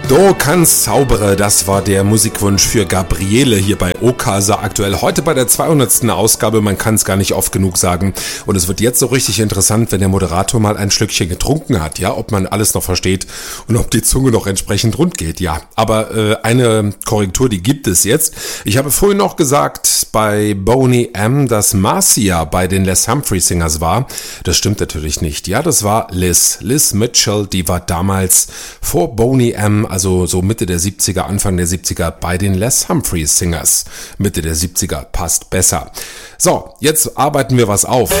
Du kannst zaubere, das war der Musikwunsch für Gabriele hier bei Okasa aktuell. Heute bei der 200. Ausgabe, man kann es gar nicht oft genug sagen. Und es wird jetzt so richtig interessant, wenn der Moderator mal ein Schlückchen getrunken hat, ja, ob man alles noch versteht und ob die Zunge noch entsprechend rund geht, ja. Aber eine Korrektur, die gibt es jetzt. Ich habe vorhin noch gesagt, bei Boney M., dass Marcia bei den Les Humphrey Singers war. Das stimmt natürlich nicht, ja, das war Liz Mitchell, die war damals vor Boney M., also so Mitte der 70er, Anfang der 70er bei den Les Humphrey Singers. Mitte der 70er passt besser. So, jetzt arbeiten wir was auf.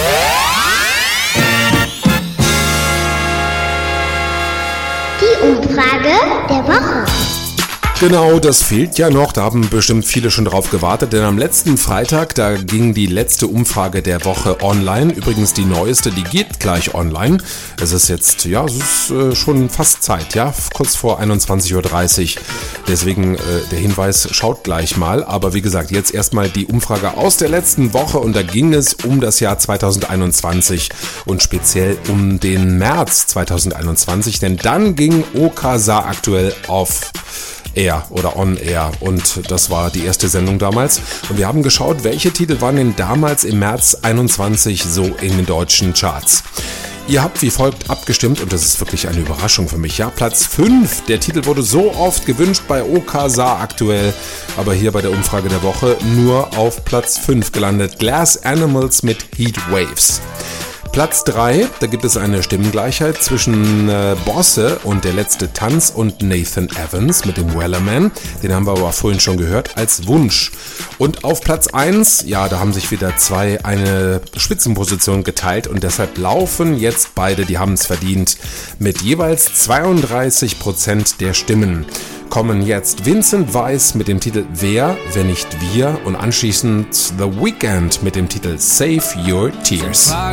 Die Umfrage der Woche. Genau, das fehlt ja noch, da haben bestimmt viele schon drauf gewartet, denn am letzten Freitag, da ging die letzte Umfrage der Woche online, übrigens die neueste, die geht gleich online. Es ist jetzt, ja, es ist schon fast Zeit, ja, kurz vor 21.30 Uhr, deswegen der Hinweis, schaut gleich mal, aber wie gesagt, jetzt erstmal die Umfrage aus der letzten Woche und da ging es um das Jahr 2021 und speziell um den März 2021, denn dann ging Okasa aktuell auf Air oder On Air und das war die erste Sendung damals und wir haben geschaut, welche Titel waren denn damals im März 21 so in den deutschen Charts. Ihr habt wie folgt abgestimmt und das ist wirklich eine Überraschung für mich. Ja, Platz 5, der Titel wurde so oft gewünscht bei Okasa aktuell, aber hier bei der Umfrage der Woche nur auf Platz 5 gelandet. Glass Animals mit Heat Waves. Platz 3, da gibt es eine Stimmengleichheit zwischen Bosse und Der letzte Tanz und Nathan Evans mit dem Wellerman. Den haben wir aber vorhin schon gehört, als Wunsch. Und auf Platz 1, ja, da haben sich wieder zwei eine Spitzenposition geteilt und deshalb laufen jetzt beide, die haben es verdient, mit jeweils 32% der Stimmen. Kommen jetzt Vincent Weiss mit dem Titel Wer, wenn nicht wir und anschließend The Weeknd mit dem Titel Save Your Tears.